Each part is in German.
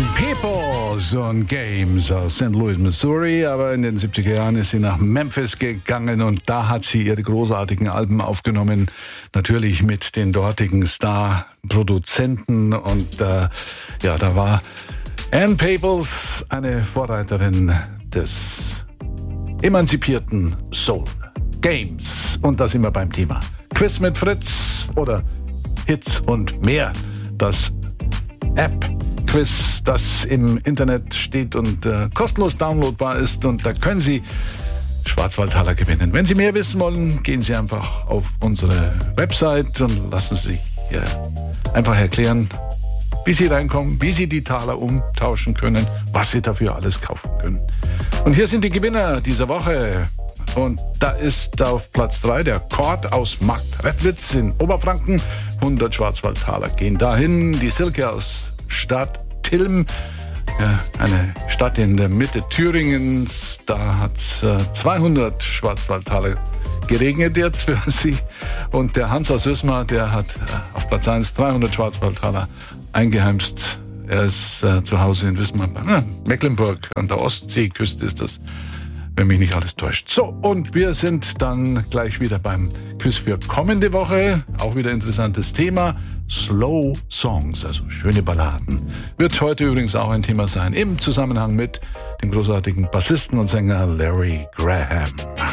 Peoples und Games aus St. Louis, Missouri, aber in den 70er Jahren ist sie nach Memphis gegangen und da hat sie ihre großartigen Alben aufgenommen, natürlich mit den dortigen Star-Produzenten und da war Ann Peoples eine Vorreiterin des emanzipierten Soul. Games und da sind wir beim Thema Quiz mit Fritz oder Hits und mehr. Das App-Quiz, das im Internet steht und kostenlos downloadbar ist. Und da können Sie Schwarzwaldtaler gewinnen. Wenn Sie mehr wissen wollen, gehen Sie einfach auf unsere Website und lassen Sie sich einfach erklären, wie Sie reinkommen, wie Sie die Taler umtauschen können, was Sie dafür alles kaufen können. Und hier sind die Gewinner dieser Woche. Und da ist auf Platz 3 der Kord aus Marktredwitz in Oberfranken. 100 Schwarzwaldtaler gehen dahin. Die Silke aus Stadt Tilm, eine Stadt in der Mitte Thüringens. Da hat 200 Schwarzwaldtaler geregnet jetzt für sie. Und der Hans aus Wismar, der hat auf Platz 1 300 Schwarzwaldtaler eingeheimst. Er ist zu Hause in Wismar, Mecklenburg, an der Ostseeküste ist das, wenn mich nicht alles täuscht. So, und wir sind dann gleich wieder beim Quiz für kommende Woche. Auch wieder interessantes Thema. Slow Songs, also schöne Balladen. Wird heute übrigens auch ein Thema sein, im Zusammenhang mit dem großartigen Bassisten und Sänger Larry Graham.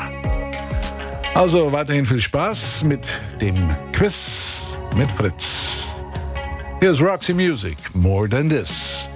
Also weiterhin viel Spaß mit dem Quiz mit Fritz. Here's Roxy Music, More Than This.